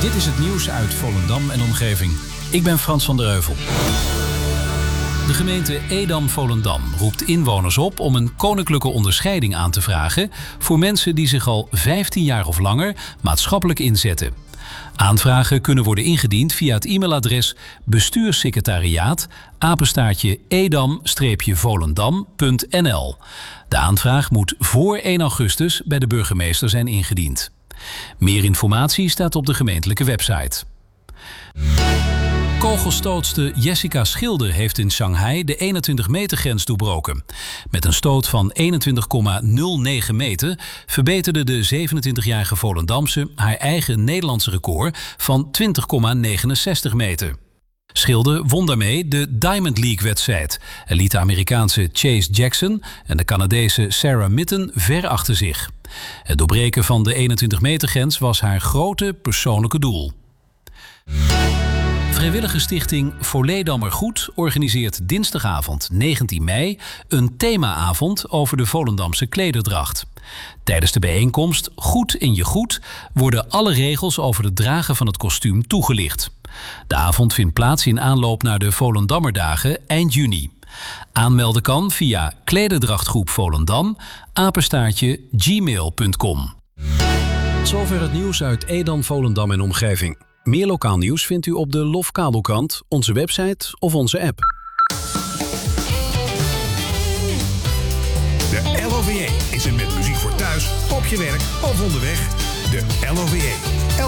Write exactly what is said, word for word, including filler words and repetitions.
Dit is het nieuws uit Volendam en omgeving. Ik ben Frans van der Heuvel. De gemeente Edam-Volendam roept inwoners op om een koninklijke onderscheiding aan te vragen voor mensen die zich al vijftien jaar of langer maatschappelijk inzetten. Aanvragen kunnen worden ingediend via het e-mailadres bestuurssecretariaat apenstaartje edam-volendam punt n l. De aanvraag moet voor één augustus bij de burgemeester zijn ingediend. Meer informatie staat op de gemeentelijke website. Kogelstootster Jessica Schilder heeft in Shanghai de eenentwintig meter grens doorbroken. Met een stoot van eenentwintig komma nul negen meter verbeterde de zevenentwintigjarige Volendamse haar eigen Nederlandse record van twintig komma negenenzestig meter. Schilder won daarmee de Diamond League-wedstrijd en liet de Amerikaanse Chase Jackson en de Canadese Sarah Mitten ver achter zich. Het doorbreken van de eenentwintig meter grens was haar grote persoonlijke doel. Vrijwillige stichting Volendammer Goed organiseert dinsdagavond negentien mei een themaavond over de Volendamse klederdracht. Tijdens de bijeenkomst Goed in je Goed worden alle regels over het dragen van het kostuum toegelicht. De avond vindt plaats in aanloop naar de Volendammerdagen eind juni. Aanmelden kan via klederdrachtgroep Volendam, apenstaartje gmail punt com. Tot zover het nieuws uit Edam, Volendam en omgeving. Meer lokaal nieuws vindt u op de Lof Kabelkrant, onze website of onze app. De L O V E is er met muziek voor thuis, op je werk of onderweg. De L O V E.